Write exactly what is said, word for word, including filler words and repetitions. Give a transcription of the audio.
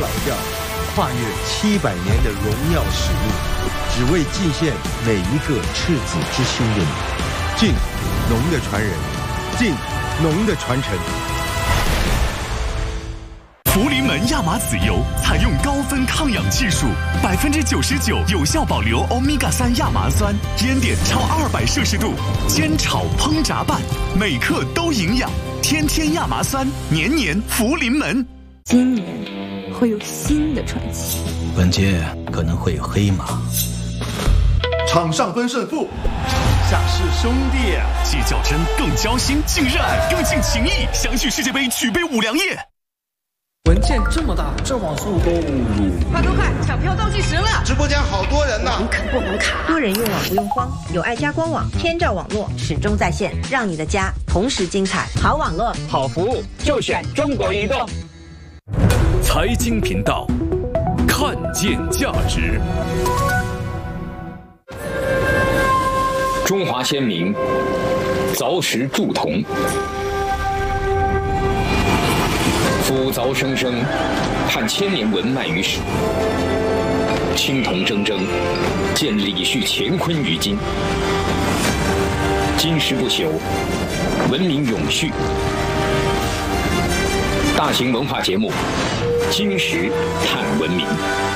调，跨越七百年的荣耀使命，只为祭献每一个赤子之心的你。敬农的传人，敬农的传承。 福临门亚麻籽油采用高分抗氧技术，百分之九十九有效保留欧米伽三亚麻酸，烟点超二百摄氏度，煎炒烹炸拌，每克都营养。天天亚麻酸，年年福临门。 今年会有新的传奇， 本届可能会有黑马。 场上分胜负，场下是兄弟， 既较真，更交心，更热爱，更尽情谊。相聚世界杯，举杯五粮液。 文件这么大，这网速都快快快，抢票倒计时了！ 直播间好多人呢， 门槛不门卡？ 多人用网不用慌，有爱家官网，天照网络始终在线，让你的家同时精彩。好网络， 好服务，就选中国移动。 财经频道，看见价值。 中华先民凿石铸铜，夫凿生生，盼千年文脉于史；青铜铮铮，见李旭乾坤于今。金石不朽，文明永续。大型文化节目《金石探文明》。